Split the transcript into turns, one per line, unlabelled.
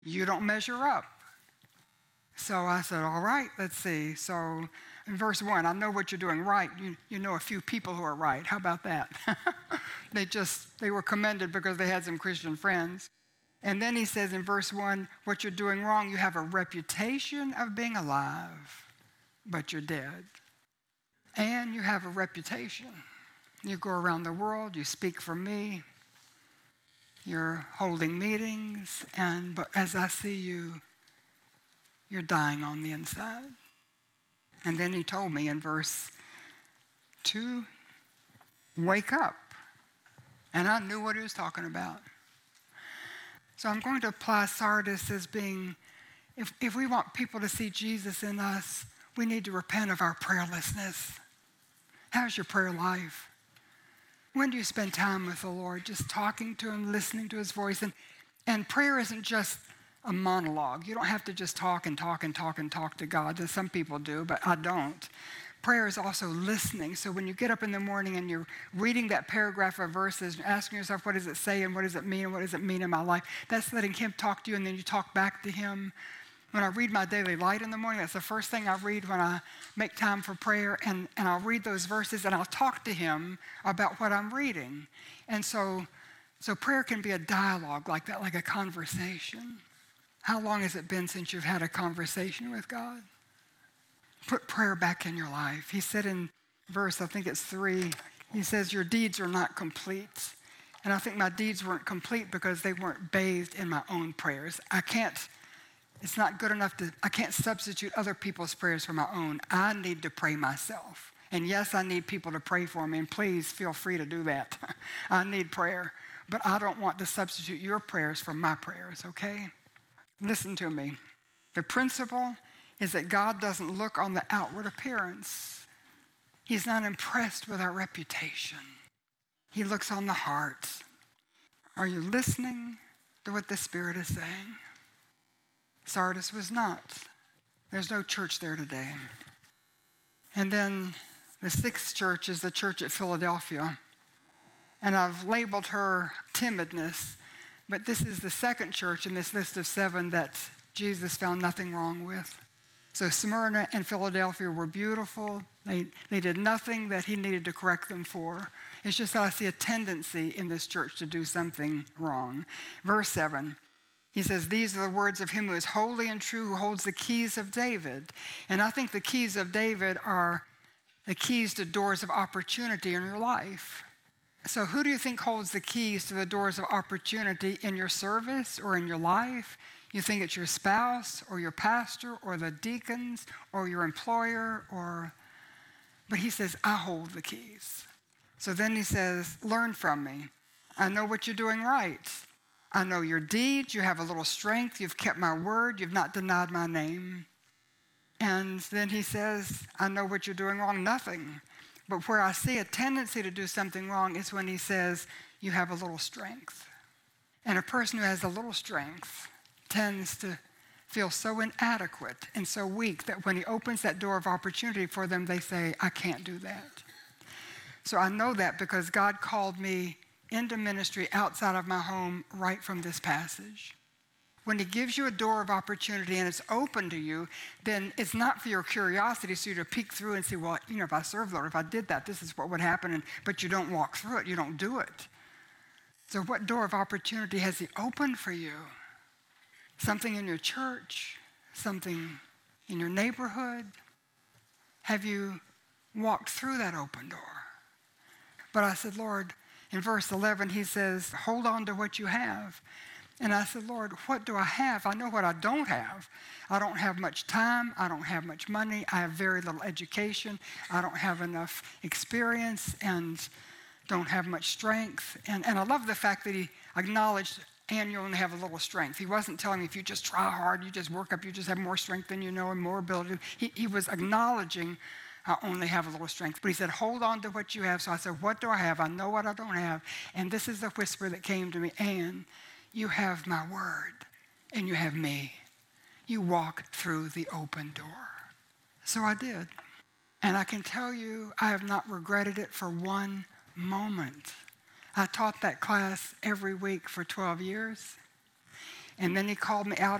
You don't measure up. So I said, all right, let's see. So in verse 1, I know what you're doing right. You know a few people who are right. How about that? They were commended because they had some Christian friends. And then he says in verse 1, what you're doing wrong, you have a reputation of being alive, but you're dead. And you have a reputation. You go around the world, you speak for me, you're holding meetings, but as I see you, you're dying on the inside. And then he told me in verse 2, wake up. And I knew what he was talking about. So I'm going to apply Sardis as being, if we want people to see Jesus in us, we need to repent of our prayerlessness. How's your prayer life? When do you spend time with the Lord, just talking to him, listening to his voice? And prayer isn't just a monologue. You don't have to just talk and talk and talk and talk to God. And some people do, but I don't. Prayer is also listening. So when you get up in the morning and you're reading that paragraph of verses, asking yourself, what does it say and what does it mean and what does it mean in my life? That's letting him talk to you, and then you talk back to him. When I read my daily light in the morning, that's the first thing I read when I make time for prayer, and I'll read those verses and I'll talk to him about what I'm reading. And so prayer can be a dialogue like that, like a conversation. How long has it been since you've had a conversation with God? Put prayer back in your life. He said in verse, I think it's 3, he says, your deeds are not complete. And I think my deeds weren't complete because they weren't bathed in my own prayers. It's not good enough I can't substitute other people's prayers for my own. I need to pray myself. And yes, I need people to pray for me, and please feel free to do that. I need prayer, but I don't want to substitute your prayers for my prayers, okay? Listen to me. The principle is that God doesn't look on the outward appearance. He's not impressed with our reputation. He looks on the heart. Are you listening to what the Spirit is saying? Sardis was not. There's no church there today. And then the 6th church is the church at Philadelphia. And I've labeled her timidness, but this is the 2nd church in this list of 7 that Jesus found nothing wrong with. So Smyrna and Philadelphia were beautiful. They did nothing that he needed to correct them for. It's just that I see a tendency in this church to do something wrong. Verse 7. He says, these are the words of him who is holy and true, who holds the keys of David. And I think the keys of David are the keys to doors of opportunity in your life. So who do you think holds the keys to the doors of opportunity in your service or in your life? You think it's your spouse or your pastor or the deacons or your employer but he says, I hold the keys. So then he says, learn from me. I know what you're doing right. I know your deeds. You have a little strength. You've kept my word. You've not denied my name. And then he says, I know what you're doing wrong. Nothing. But where I see a tendency to do something wrong is when he says, you have a little strength. And a person who has a little strength tends to feel so inadequate and so weak that when he opens that door of opportunity for them, they say, I can't do that. So I know that because God called me into ministry outside of my home right from this passage. When he gives you a door of opportunity and it's open to you, then it's not for your curiosity, so you to peek through and see, well, if I serve the Lord, if I did that, this is what would happen. But you don't walk through it. You don't do it. So what door of opportunity has he opened for you? Something in your church? Something in your neighborhood? Have you walked through that open door? But I said, Lord, in verse 11, he says, hold on to what you have. And I said, Lord, what do I have? I know what I don't have. I don't have much time. I don't have much money. I have very little education. I don't have enough experience and don't have much strength. And I love the fact that he acknowledged, and you only have a little strength. He wasn't telling me if you just try hard, you just work up, you just have more strength than you know and more ability. He was acknowledging I only have a little strength. But he said, hold on to what you have. So I said, what do I have? I know what I don't have. And this is the whisper that came to me. And you have my word, and you have me. You walk through the open door. So I did. And I can tell you, I have not regretted it for one moment. I taught that class every week for 12 years. And then he called me out